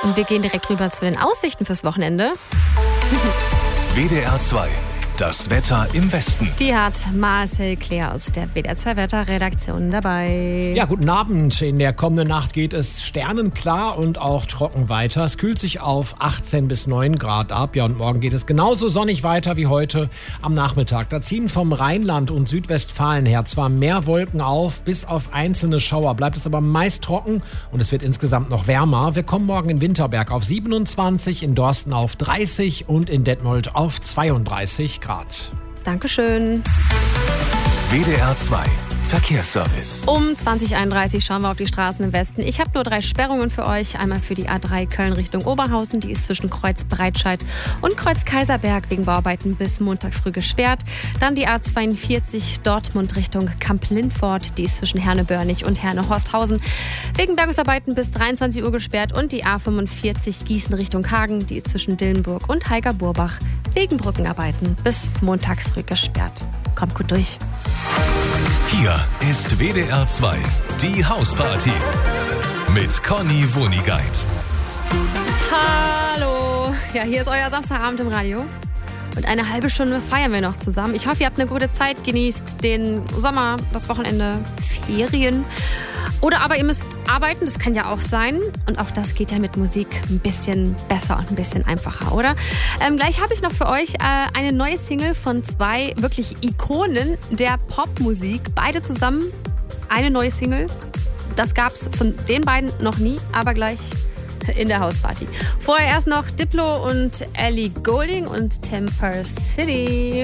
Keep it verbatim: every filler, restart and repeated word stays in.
Und wir gehen direkt rüber zu den Aussichten fürs Wochenende. W D R zwei. Das Wetter im Westen. Die hat Marcel Claire aus der W D R zwei Wetterredaktion dabei. Ja, guten Abend. In der kommenden Nacht geht es sternenklar und auch trocken weiter. Es kühlt sich auf achtzehn bis neun Grad ab. Ja, und morgen geht es genauso sonnig weiter wie heute am Nachmittag. Da ziehen vom Rheinland und Südwestfalen her zwar mehr Wolken auf, bis auf einzelne Schauer bleibt es aber meist trocken und es wird insgesamt noch wärmer. Wir kommen morgen in Winterberg auf siebenundzwanzig, in Dorsten auf dreißig und in Detmold auf zweiunddreißig Grad. Dankeschön. W D R zwei Verkehrsservice. Um zwanzig Uhr einunddreißig schauen wir auf die Straßen im Westen. Ich habe nur drei Sperrungen für euch. Einmal für die A drei Köln Richtung Oberhausen. Die ist zwischen Kreuz Breitscheid und Kreuz Kaiserberg wegen Bauarbeiten bis Montag früh gesperrt. Dann die A zweiundvierzig Dortmund Richtung Kamp-Lindfort. Die ist zwischen Herne-Börnig und Herne-Horsthausen wegen Bergungsarbeiten bis dreiundzwanzig Uhr gesperrt. Und die A fünfundvierzig Gießen Richtung Hagen. Die ist zwischen Dillenburg und Heiger-Burbach wegen Brückenarbeiten bis Montag früh gesperrt. Kommt gut durch. Hier ist W D R zwei, die Hausparty mit Conny Wonigkeit. Hallo, ja, hier ist euer Samstagabend im Radio. Und eine halbe Stunde feiern wir noch zusammen. Ich hoffe, ihr habt eine gute Zeit, genießt den Sommer, das Wochenende, Ferien. Oder aber ihr müsst arbeiten, das kann ja auch sein. Und auch das geht ja mit Musik ein bisschen besser und ein bisschen einfacher, oder? Ähm, gleich habe ich noch für euch äh, eine neue Single von zwei wirklich Ikonen der Popmusik. Beide zusammen, eine neue Single. Das gab's von den beiden noch nie, aber gleich in der Hausparty. Vorher erst noch Diplo und Ellie Goulding und Temper City.